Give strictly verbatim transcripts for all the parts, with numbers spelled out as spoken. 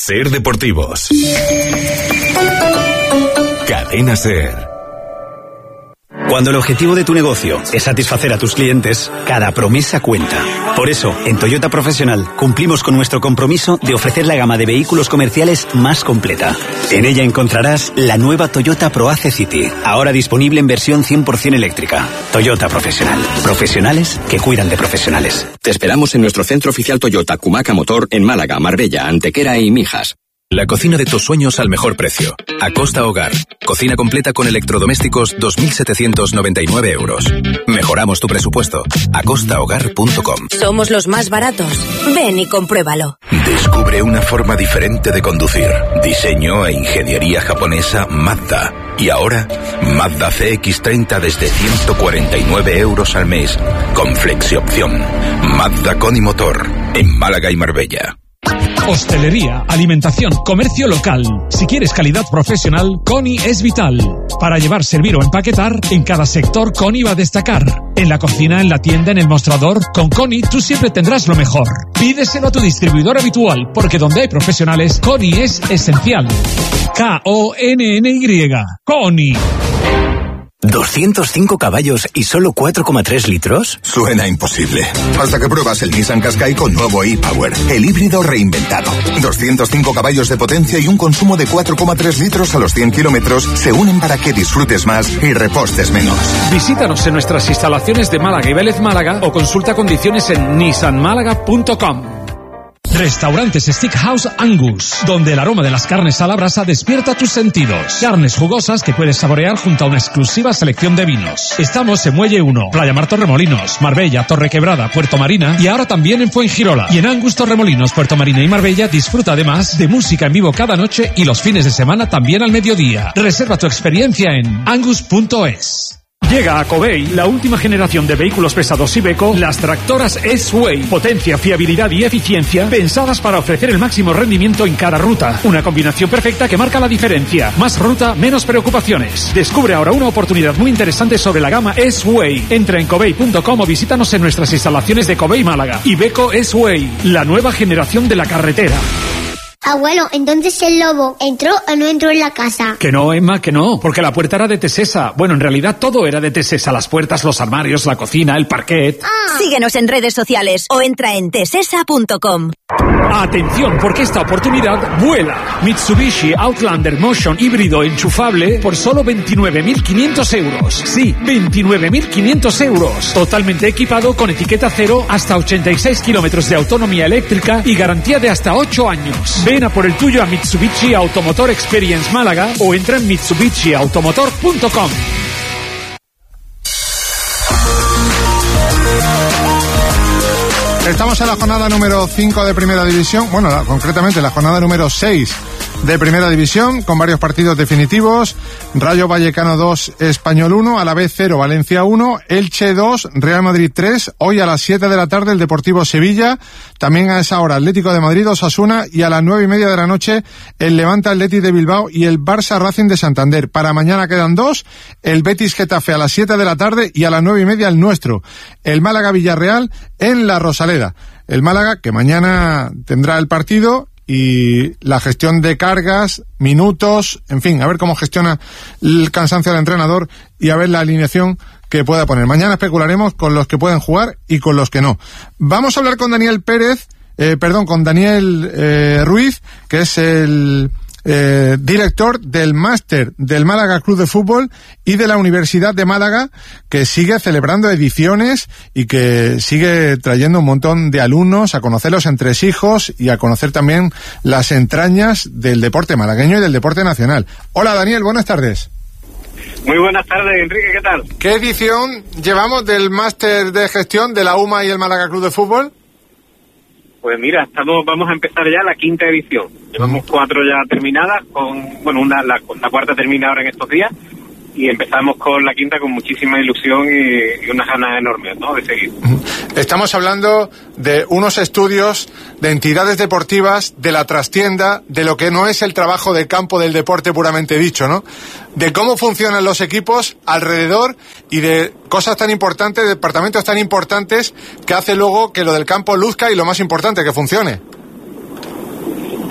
Ser Deportivos. Cadena Ser. Cuando el objetivo de tu negocio es satisfacer a tus clientes, cada promesa cuenta. Por eso, en Toyota Profesional cumplimos con nuestro compromiso de ofrecer la gama de vehículos comerciales más completa. En ella encontrarás la nueva Toyota ProAce City, ahora disponible en versión cien por ciento eléctrica. Toyota Profesional. Profesionales que cuidan de profesionales. Te esperamos en nuestro centro oficial Toyota Cumaca Motor en Málaga, Marbella, Antequera y Mijas. La cocina de tus sueños al mejor precio. Acosta Hogar. Cocina completa con electrodomésticos dos mil setecientos noventa y nueve euros. Mejoramos tu presupuesto. acosta hogar punto com. Somos los más baratos. Ven y compruébalo. Descubre una forma diferente de conducir. Diseño e ingeniería japonesa Mazda. Y ahora, Mazda C X treinta desde ciento cuarenta y nueve euros al mes. Con flexiopción. Mazda con y motor. En Málaga y Marbella. Hostelería, alimentación, comercio local. Si quieres calidad profesional, Coni es vital. Para llevar, servir o empaquetar, en cada sector Coni va a destacar. En la cocina, en la tienda, en el mostrador, con Coni tú siempre tendrás lo mejor. Pídeselo a tu distribuidor habitual, porque donde hay profesionales, Coni es esencial. K O N N Y. Coni. ¿doscientos cinco caballos y solo cuatro coma tres litros? Suena imposible. Hasta que pruebas el Nissan Qashqai con nuevo e-Power, el híbrido reinventado. doscientos cinco caballos de potencia y un consumo de cuatro coma tres litros a los cien kilómetros se unen para que disfrutes más y repostes menos. Visítanos en nuestras instalaciones de Málaga y Vélez Málaga o consulta condiciones en nissan málaga punto com. Restaurantes Steakhouse Angus, donde el aroma de las carnes a la brasa despierta tus sentidos. Carnes jugosas que puedes saborear junto a una exclusiva selección de vinos. Estamos en Muelle uno, Playa Mar Torremolinos, Marbella, Torrequebrada, Puerto Marina y ahora también en Fuengirola. Y en Angus Torremolinos, Puerto Marina y Marbella disfruta además de música en vivo cada noche y los fines de semana también al mediodía. Reserva tu experiencia en angus punto es. Llega a Covey la última generación de vehículos pesados Iveco, las tractoras S-Way. Potencia, fiabilidad y eficiencia pensadas para ofrecer el máximo rendimiento en cada ruta. Una combinación perfecta que marca la diferencia. Más ruta, menos preocupaciones. Descubre ahora una oportunidad muy interesante sobre la gama S-Way. Entra en covey punto com o visítanos en nuestras instalaciones de Covey Málaga. Iveco S-Way, la nueva generación de la carretera. Abuelo, entonces el lobo entró o no entró en la casa. Que no, Emma, que no, porque la puerta era de Tesesa. Bueno, en realidad todo era de Tesesa, las puertas, los armarios, la cocina, el parquet. Ah. Síguenos en redes sociales o entra en tesesa punto com. Atención, porque esta oportunidad vuela. Mitsubishi Outlander Motion híbrido enchufable por solo veintinueve mil quinientos euros. Sí, veintinueve mil quinientos euros. Totalmente equipado con etiqueta cero, hasta ochenta y seis kilómetros de autonomía eléctrica y garantía de hasta ocho años. Ven a por el tuyo a Mitsubishi Automotor Experience Málaga o entra en mitsubishi automotor punto com. Estamos en la jornada número cinco de Primera División, bueno, la, concretamente la jornada número seis de Primera División, con varios partidos definitivos. Rayo Vallecano dos, Español uno, Alavés cero, Valencia uno, Elche dos, Real Madrid tres, hoy a las siete de la tarde el Deportivo Sevilla, también a esa hora Atlético de Madrid, Osasuna, y a las nueve y media de la noche el Levante Athletic de Bilbao y el Barça Racing de Santander. Para mañana quedan dos, el Betis Getafe a las siete de la tarde y a las nueve y media el nuestro, el Málaga Villarreal en La Rosaleda. El Málaga que mañana tendrá el partido y la gestión de cargas, minutos, en fin, a ver cómo gestiona el cansancio del entrenador y a ver la alineación que pueda poner. Mañana especularemos con los que pueden jugar y con los que no. Vamos a hablar con Daniel Pérez, eh, perdón, con Daniel eh, Ruiz, que es el eh, director del máster del Málaga Club de Fútbol y de la Universidad de Málaga, que sigue celebrando ediciones y que sigue trayendo un montón de alumnos a conocer los entresijos y a conocer también las entrañas del deporte malagueño y del deporte nacional. Hola Daniel, buenas tardes. Muy buenas tardes, Enrique, ¿qué tal? ¿Qué edición llevamos del máster de gestión de la U M A y el Málaga Club de Fútbol? Pues mira, estamos, vamos a empezar ya la quinta edición. Llevamos cuatro ya terminadas, con, bueno, una, la, la cuarta termina ahora en estos días, y empezamos con la quinta con muchísima ilusión y, y unas ganas enormes, ¿no?, de seguir. Estamos hablando de unos estudios de entidades deportivas, de la trastienda, de lo que no es el trabajo de campo del deporte puramente dicho, ¿no? De cómo funcionan los equipos alrededor y de cosas tan importantes, departamentos tan importantes que hace luego que lo del campo luzca y lo más importante, que funcione.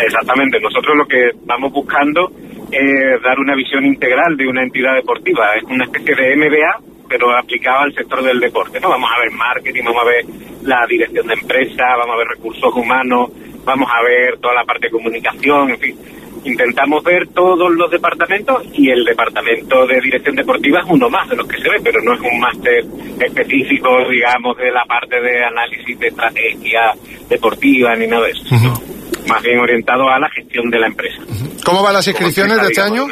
Exactamente, nosotros lo que vamos buscando es dar una visión integral de una entidad deportiva, es una especie de M B A, pero aplicado al sector del deporte, ¿no? Vamos a ver marketing, vamos a ver la dirección de empresa, vamos a ver recursos humanos, vamos a ver toda la parte de comunicación, en fin. Intentamos ver todos los departamentos y el departamento de dirección deportiva es uno más de los que se ve, pero no es un máster específico, digamos, de la parte de análisis de estrategia deportiva ni nada de eso, sino uh-huh. más bien orientado a la gestión de la empresa. ¿Cómo van las inscripciones de este año?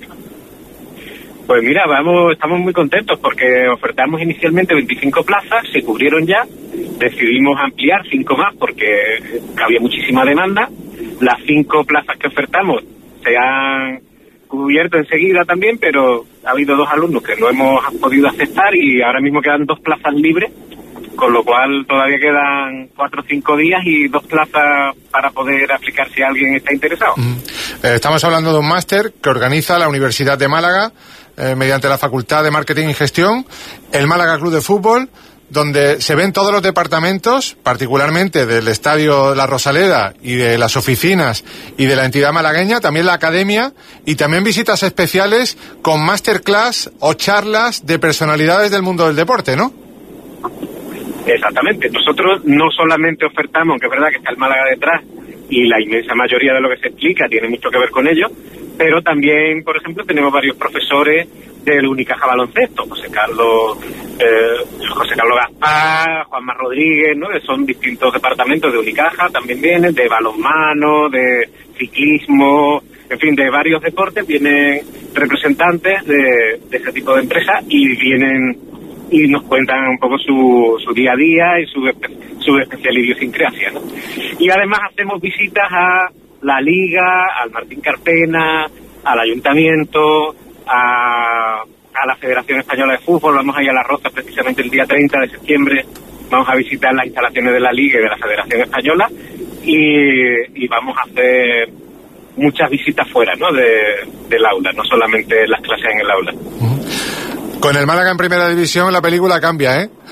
Pues mira, vamos, estamos muy contentos porque ofertamos inicialmente veinticinco plazas, se cubrieron ya, decidimos ampliar cinco más porque había muchísima demanda. Las cinco plazas que ofertamos se han cubierto enseguida también, pero ha habido dos alumnos que no hemos podido aceptar y ahora mismo quedan dos plazas libres, con lo cual todavía quedan cuatro o cinco días y dos plazas para poder aplicar si alguien está interesado. Mm. Eh, estamos hablando de un máster que organiza la Universidad de Málaga eh, mediante la Facultad de Marketing y Gestión, el Málaga Club de Fútbol, donde se ven todos los departamentos, particularmente del Estadio La Rosaleda y de las oficinas y de la entidad malagueña, también la academia y también visitas especiales con masterclass o charlas de personalidades del mundo del deporte, ¿no? Exactamente. Nosotros no solamente ofertamos, aunque es verdad que está el Málaga detrás y la inmensa mayoría de lo que se explica tiene mucho que ver con ello, pero también, por ejemplo, tenemos varios profesores del Unicaja Baloncesto, José Carlos eh, José Carlos Gaspar, Juanma Rodríguez, ¿no? Son distintos departamentos de Unicaja, también vienen de balonmano, de ciclismo, en fin, de varios deportes vienen representantes de, de ese tipo de empresas y vienen y nos cuentan un poco su, su día a día y su, su especial idiosincrasia, ¿no? Y además hacemos visitas a la Liga, al Martín Carpena, al Ayuntamiento, a, a la Federación Española de Fútbol. Vamos a ir a Las Rozas precisamente el día treinta de septiembre, vamos a visitar las instalaciones de la Liga y de la Federación Española y, y vamos a hacer muchas visitas fuera, ¿no? de, del aula, no solamente las clases en el aula. Con el Málaga en primera división la película cambia, ¿eh?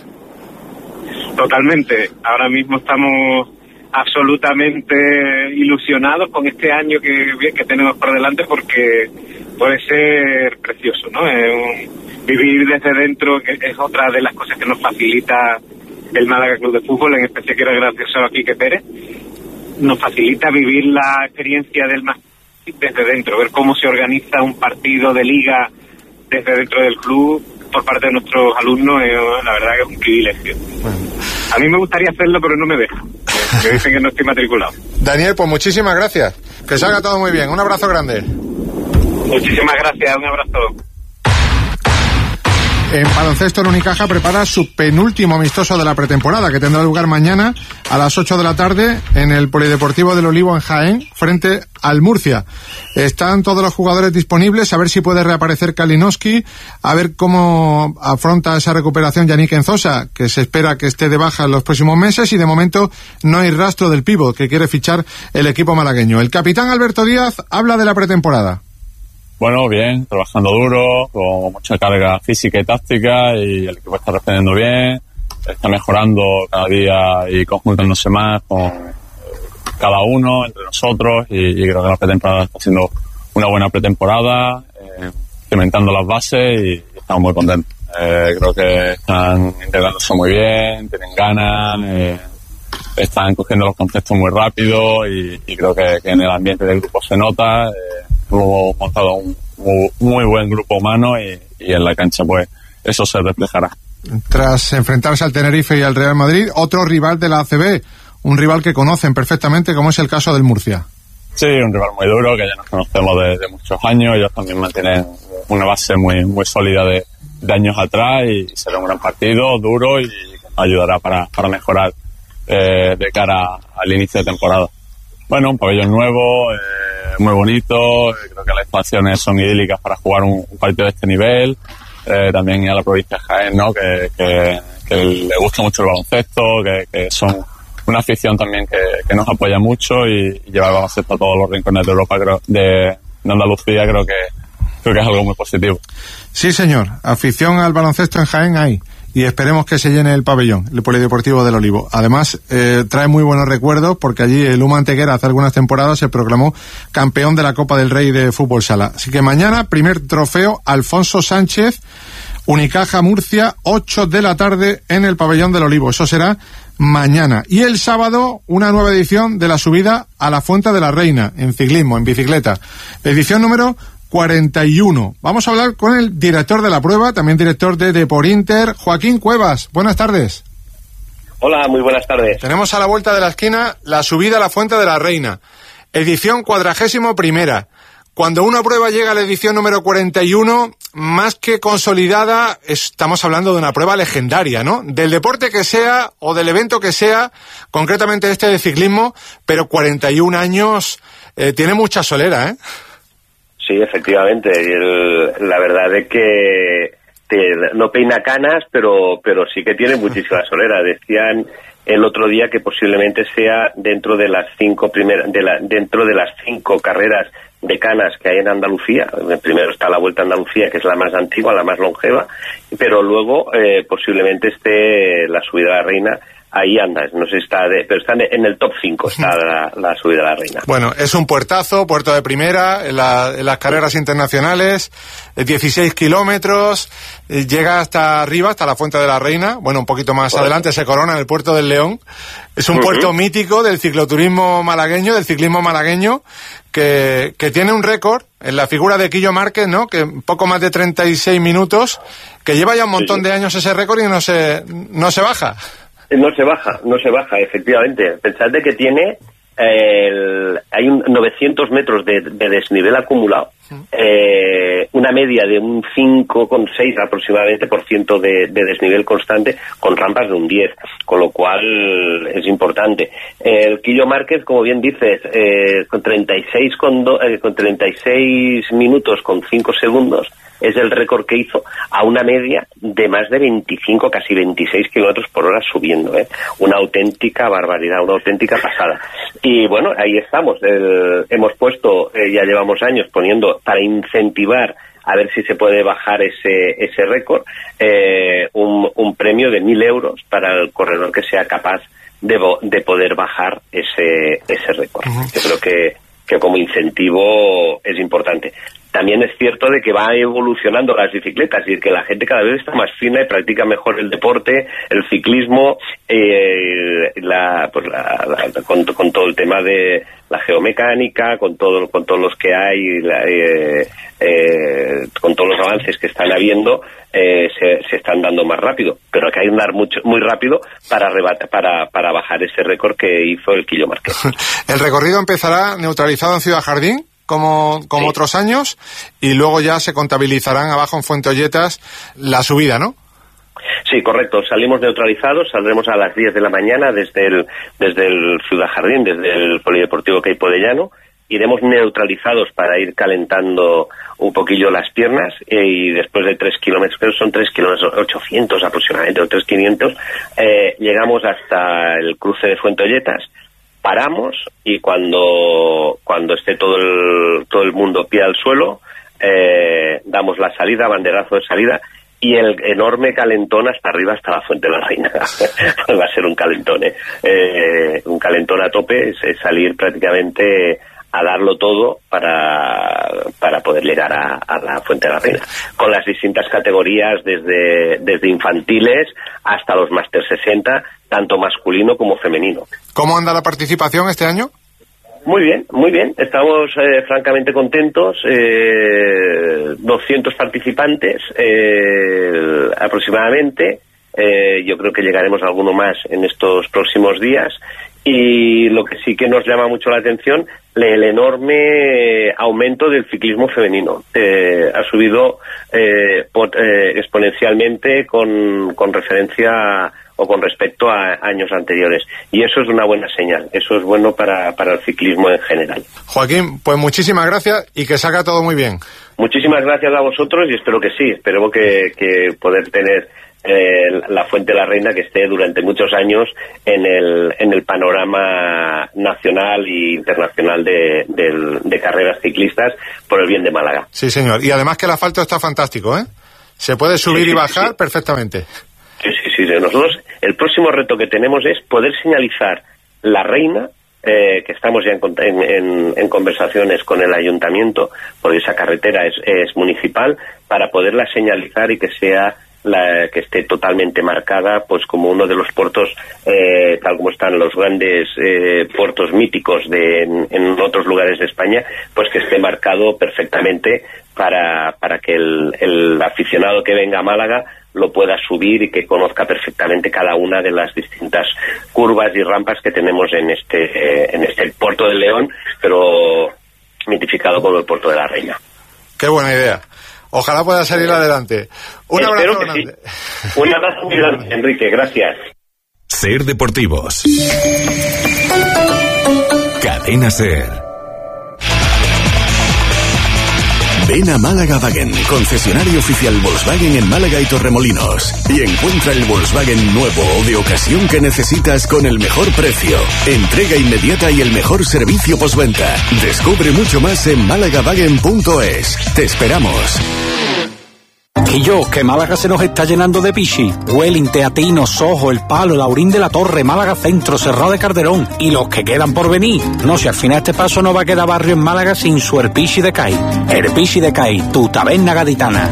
Totalmente, ahora mismo estamos absolutamente ilusionados con este año que, que tenemos por delante porque puede ser precioso, ¿no? Eh, un, vivir desde dentro que es otra de las cosas que nos facilita el Málaga Club de Fútbol, en especial quiero agradecer a Quique Pérez, nos facilita vivir la experiencia del más desde dentro, ver cómo se organiza un partido de liga desde dentro del club por parte de nuestros alumnos, eh, la verdad que es un privilegio. Bueno. A mí me gustaría hacerlo, pero no me dejan. Me dicen que no estoy matriculado. Daniel, pues muchísimas gracias. Que salga todo muy bien. Un abrazo grande. Muchísimas gracias. Un abrazo. En baloncesto, el Unicaja prepara su penúltimo amistoso de la pretemporada, que tendrá lugar mañana a las ocho de la tarde en el Polideportivo del Olivo en Jaén, frente al Murcia. Están todos los jugadores disponibles, a ver si puede reaparecer Kalinowski, a ver cómo afronta esa recuperación Yannick Enzosa, que se espera que esté de baja en los próximos meses, y de momento no hay rastro del pívot que quiere fichar el equipo malagueño. El capitán Alberto Díaz habla de la pretemporada. Bueno, bien, trabajando duro, con mucha carga física y táctica, y el equipo está respondiendo bien, está mejorando cada día y conjuntándose más con cada uno, entre nosotros, y, y creo que la pretemporada está siendo una buena pretemporada, eh, cimentando las bases y, y estamos muy contentos. Eh, creo que están integrándose muy bien, tienen ganas, eh, están cogiendo los conceptos muy rápido y, y creo que, que en el ambiente del grupo se nota. Eh, hemos montado un muy, muy buen grupo humano y, y en la cancha pues eso se reflejará. Tras enfrentarse al Tenerife y al Real Madrid, otro rival de la A C B, un rival que conocen perfectamente, como es el caso del Murcia. Sí, un rival muy duro, que ya nos conocemos de, de muchos años. Ellos también mantienen una base muy muy sólida de, de años atrás y será un gran partido, duro, y nos ayudará para, para mejorar eh, de cara al inicio de temporada. Bueno, un pabellón nuevo, eh, muy bonito, eh, creo que las instalaciones son idílicas para jugar un, un partido de este nivel. Eh, también a la provincia de Jaén, ¿no? Que, que, que le gusta mucho el baloncesto, que, que son una afición también que, que nos apoya mucho y, y lleva el baloncesto a todos los rincones de Europa, creo, de, de Andalucía, creo que, creo que es algo muy positivo. Sí, señor, afición al baloncesto en Jaén hay. y esperemos que se llene el pabellón, el Polideportivo del Olivo. Además, eh, trae muy buenos recuerdos porque allí el Luma Antequera hace algunas temporadas se proclamó campeón de la Copa del Rey de Fútbol Sala. Así que mañana, primer trofeo, Alfonso Sánchez, Unicaja Murcia, ocho de la tarde en el pabellón del Olivo. Eso será mañana. Y el sábado, una nueva edición de la subida a la Fuente de la Reina, en ciclismo, en bicicleta. Edición número cuarenta y uno. Vamos a hablar con el director de la prueba, también director de Deporinter, Joaquín Cuevas. Buenas tardes. Hola, muy buenas tardes. Tenemos a la vuelta de la esquina la subida a la Fuente de la Reina, edición cuadragésimo primera. Cuando una prueba llega a la edición número cuarenta y uno, más que consolidada, estamos hablando de una prueba legendaria, ¿no? Del deporte que sea o del evento que sea, concretamente este de ciclismo, pero cuarenta y un años eh, tiene mucha solera, ¿eh? Sí, efectivamente. El, la verdad es que te, no peina canas, pero pero sí que tiene muchísima solera. Decían el otro día que posiblemente sea dentro de las cinco primeras, de la, dentro de las cinco carreras de canas que hay en Andalucía. Primero está la Vuelta a Andalucía, que es la más antigua, la más longeva, pero luego eh, posiblemente esté la Subida a la Reina. Ahí anda, no sé si está, de, pero está en el top cinco, está la, la Subida a la Reina. Bueno, es un puertazo, puerto de primera, en, la, en las carreras internacionales, dieciséis kilómetros, llega hasta arriba, hasta la Fuente de la Reina, bueno, un poquito más bueno. adelante se corona en el Puerto del León. Es un uh-huh. puerto mítico del cicloturismo malagueño, del ciclismo malagueño, que, que tiene un récord en la figura de Quillo Márquez, ¿no? Que poco más de treinta y seis minutos, que lleva ya un montón sí, sí. de años ese récord y no se, no se baja. No se baja, no se baja, efectivamente. Pensad de que tiene, eh, el, hay un novecientos metros de, de desnivel acumulado, eh, una media de un cinco coma seis aproximadamente por ciento de, de desnivel constante, con rampas de un diez, con lo cual es importante. El Quillo Márquez, como bien dices, eh, con treinta y seis con do, eh, con treinta y seis minutos con cinco segundos, es el récord que hizo a una media de más de veinticinco, casi veintiséis kilómetros por hora subiendo, ¿eh? Una auténtica barbaridad, una auténtica pasada. Y bueno, ahí estamos. El, hemos puesto, eh, ya llevamos años poniendo para incentivar a ver si se puede bajar ese ese récord, eh, un, un premio de mil euros para el corredor que sea capaz de, de poder bajar ese ese récord. Uh-huh. Yo creo que, que como incentivo es importante. También es cierto de que va evolucionando las bicicletas y que la gente cada vez está más fina y practica mejor el deporte, el ciclismo, eh, la, pues la, la, con, con todo el tema de la geomecánica, con todo, con todos los que hay, la, eh, eh, con todos los avances que están habiendo, eh, se, se están dando más rápido. Pero hay que andar mucho, muy rápido para, rebata, para, para bajar ese récord que hizo el Quillo Márquez. El recorrido empezará neutralizado en Ciudad Jardín, como, como sí. otros años, y luego ya se contabilizarán abajo en Fuenteolletas la subida, ¿no? Sí, correcto. Salimos neutralizados, saldremos a las diez de la mañana desde el, desde el Ciudad Jardín, desde el Polideportivo Queipo de Llano. Iremos neutralizados para ir calentando un poquillo las piernas, y después de tres kilómetros, pero son tres kilómetros ochocientos aproximadamente, o tres quinientos, eh, llegamos hasta el cruce de Fuenteolletas. Paramos y cuando cuando esté todo el todo el mundo pie al suelo, eh, damos la salida, banderazo de salida, y el enorme calentón hasta arriba, hasta la Fuente de la Reina. Va a ser un calentón, ¿eh? Eh, un calentón a tope, es, es salir prácticamente a darlo todo para para poder llegar a, a la Fuente de la Reina, con las distintas categorías, desde desde infantiles hasta los Máster sesenta, tanto masculino como femenino. ¿Cómo anda la participación este año? Muy bien, muy bien. Estamos eh, francamente contentos. Eh, doscientos participantes eh, aproximadamente. Eh, yo creo que llegaremos a alguno más en estos próximos días. Y lo que sí que nos llama mucho la atención, el enorme aumento del ciclismo femenino. Eh, ha subido eh, pot, eh, exponencialmente con, con referencia o con respecto a años anteriores. Y eso es una buena señal. Eso es bueno para, para el ciclismo en general. Joaquín, pues muchísimas gracias y que salga todo muy bien. Muchísimas gracias a vosotros y espero que sí. Espero que, que poder tener Eh, la Fuente de la Reina que esté durante muchos años en el en el panorama nacional e internacional de, de, de carreras ciclistas por el bien de Málaga. Sí, señor. Y además que el asfalto está fantástico, ¿eh? Se puede subir sí, sí, y bajar sí. perfectamente. Sí, sí, sí. Nosotros, el próximo reto que tenemos es poder señalizar la Reina, eh, que estamos ya en, en, en conversaciones con el ayuntamiento, porque esa carretera es, es municipal, para poderla señalizar y que sea la que esté totalmente marcada, pues como uno de los puertos, eh, tal como están los grandes eh, puertos míticos de en, en otros lugares de España, pues que esté marcado perfectamente para, para que el, el aficionado que venga a Málaga lo pueda subir y que conozca perfectamente cada una de las distintas curvas y rampas que tenemos en este eh, en este puerto de León, pero mitificado como el puerto de la Reina. Qué buena idea. Ojalá pueda salir adelante. Un Espero abrazo que grande. Sí. Un abrazo muy grande, Enrique. Gracias. Ser Deportivos. Cadena Ser. Ven a Málaga Wagen, concesionario oficial Volkswagen en Málaga y Torremolinos, y encuentra el Volkswagen nuevo o de ocasión que necesitas con el mejor precio, entrega inmediata y el mejor servicio postventa. Descubre mucho más en málaga wagen punto es. Te esperamos. Y yo, que Málaga se nos está llenando de pichi. Huelin, Teatino, Sojo, El Palo, Laurín de la Torre, Málaga Centro, Cerrado de Calderón y los que quedan por venir. No, si al final este paso no va a quedar barrio en Málaga sin su Herpichi de Cai. Herpichi de Cai, tu taberna gaditana.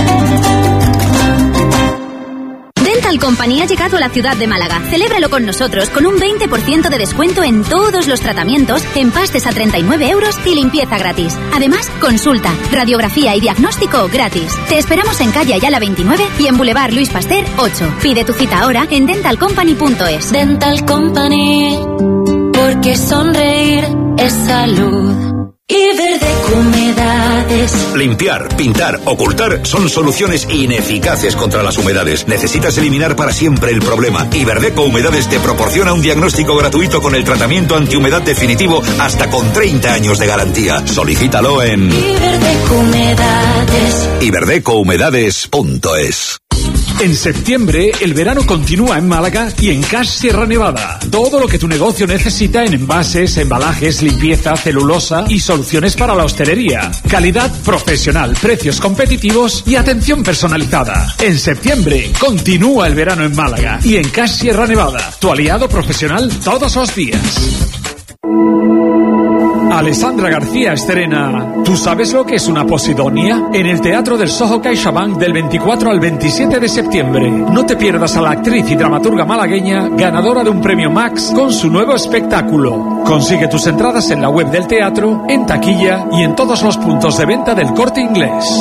Dental Company ha llegado a la ciudad de Málaga. Celébralo con nosotros con un veinte por ciento de descuento en todos los tratamientos, empastes a treinta y nueve euros y limpieza gratis. Además, consulta, radiografía y diagnóstico gratis. Te esperamos en calle Ayala veintinueve y en Boulevard Luis Pasteur ocho. Pide tu cita ahora en dental company punto es. Dental Company, porque sonreír es salud. Iberdeco Humedades. Limpiar, pintar, ocultar son soluciones ineficaces contra las humedades. Necesitas eliminar para siempre el problema. Iberdeco Humedades te proporciona un diagnóstico gratuito con el tratamiento antihumedad definitivo hasta con treinta años de garantía. Solicítalo en Iberdeco Humedades. iberdeco humedades punto es. En septiembre, el verano continúa en Málaga y en Cash Sierra Nevada. Todo lo que tu negocio necesita en envases, embalajes, limpieza, celulosa y soluciones para la hostelería. Calidad profesional, precios competitivos y atención personalizada. En septiembre, continúa el verano en Málaga y en Cash Sierra Nevada, tu aliado profesional todos los días. Alessandra García estrena ¿Tú sabes lo que es una posidonia? En el Teatro del Soho CaixaBank del veinticuatro al veintisiete de septiembre. No te pierdas a la actriz y dramaturga malagueña ganadora de un premio Max con su nuevo espectáculo. Consigue tus entradas en la web del teatro, en taquilla y en todos los puntos de venta del Corte Inglés.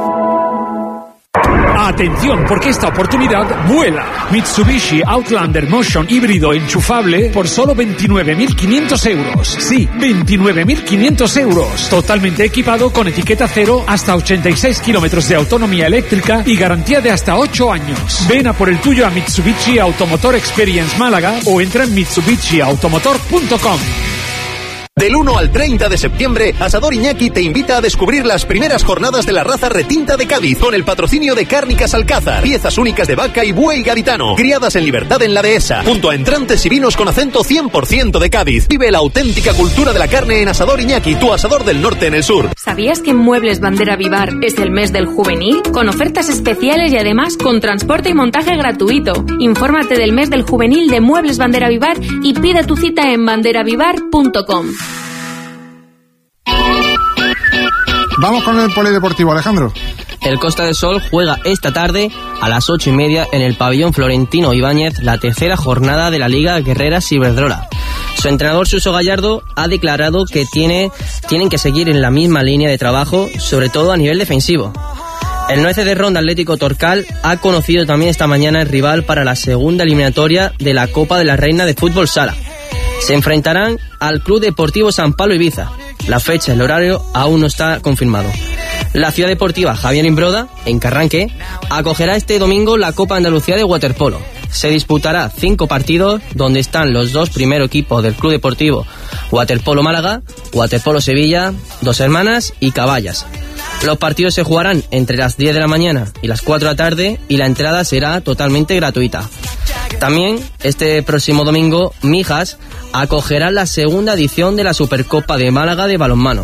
Atención, porque esta oportunidad vuela. Mitsubishi Outlander Motion híbrido enchufable por solo veintinueve mil quinientos euros. Sí, veintinueve mil quinientos euros. Totalmente equipado con etiqueta cero, hasta ochenta y seis kilómetros de autonomía eléctrica y garantía de hasta ocho años. Ven a por el tuyo a Mitsubishi Automotor Experience Málaga o entra en mitsubishi automotor punto com. Del uno al treinta de septiembre, Asador Iñaki te invita a descubrir las primeras jornadas de la raza retinta de Cádiz con el patrocinio de Cárnicas Alcázar, piezas únicas de vaca y buey gaditano, criadas en libertad en la dehesa, junto a entrantes y vinos con acento cien por ciento de Cádiz. Vive la auténtica cultura de la carne en Asador Iñaki, tu asador del norte en el sur. ¿Sabías que en Muebles Bandera Vivar es el mes del juvenil? Con ofertas especiales y además con transporte y montaje gratuito. Infórmate del mes del juvenil de Muebles Bandera Vivar y pide tu cita en bandera vivar punto com. Vamos con el polideportivo, Alejandro. El Costa del Sol juega esta tarde a las ocho y media en el pabellón Florentino Ibáñez la tercera jornada de la Liga Guerreras Iberdrola. Su entrenador Suso Gallardo ha declarado que tiene, tienen que seguir en la misma línea de trabajo, sobre todo a nivel defensivo. El nueve de Ronda Atlético Torcal ha conocido también esta mañana el rival para la segunda eliminatoria de la Copa de la Reina de Fútbol Sala. Se enfrentarán al Club Deportivo San Pablo Ibiza. La fecha y el horario aún no está confirmado. La Ciudad Deportiva Javier Imbroda, en Carranque, acogerá este domingo la Copa Andalucía de Waterpolo. Se disputará cinco partidos donde están los dos primeros equipos del Club Deportivo Waterpolo Málaga, Waterpolo Sevilla, Dos Hermanas y Caballas. Los partidos se jugarán entre las diez de la mañana y las cuatro de la tarde y la entrada será totalmente gratuita. También, este próximo domingo, Mijas acogerá la segunda edición de la Supercopa de Málaga de balonmano.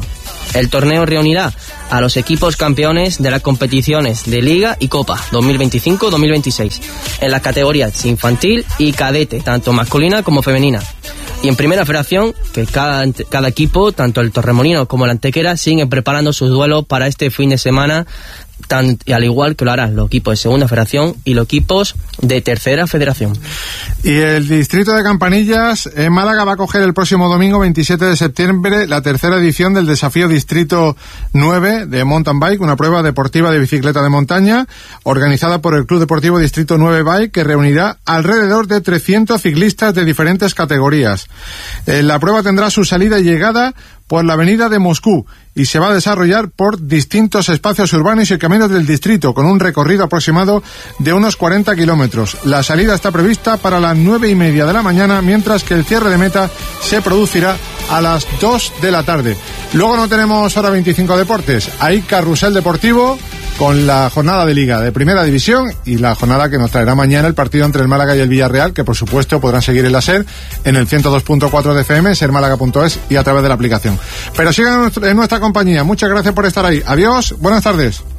El torneo reunirá a los equipos campeones de las competiciones de Liga y Copa dos mil veinticinco dos mil veintiséis en las categorías infantil y cadete, tanto masculina como femenina. Y en primera federación, que cada, cada equipo, tanto el Torremolinos como el Antequera, siguen preparando sus duelos para este fin de semana, tan, y al igual que lo harán los equipos de segunda federación y los equipos de tercera federación. Y el distrito de Campanillas en Málaga va a coger el próximo domingo veintisiete de septiembre la tercera edición del Desafío Distrito nueve de Mountain Bike, una prueba deportiva de bicicleta de montaña organizada por el Club Deportivo Distrito nueve Bike, que reunirá alrededor de trescientos ciclistas de diferentes categorías. Eh, la prueba tendrá su salida y llegada por la avenida de Moscú y se va a desarrollar por distintos espacios urbanos y caminos del distrito, con un recorrido aproximado de unos cuarenta kilómetros. La salida está prevista para las nueve y media de la mañana, mientras que el cierre de meta se producirá a las dos de la tarde. Luego no tenemos hora veinticinco deportes. Hay carrusel deportivo con la jornada de Liga de Primera División y la jornada que nos traerá mañana el partido entre el Málaga y el Villarreal, que por supuesto podrán seguir en la SER, en el ciento dos punto cuatro de F M, ser málaga punto es y a través de la aplicación. Pero sigan en nuestra compañía. Muchas gracias por estar ahí. Adiós, buenas tardes.